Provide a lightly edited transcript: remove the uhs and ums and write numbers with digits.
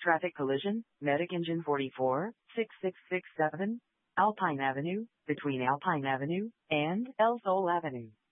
Traffic collision, Medic engine 44, 6667, Alpine Avenue, between Alpine Avenue and El Sol Avenue.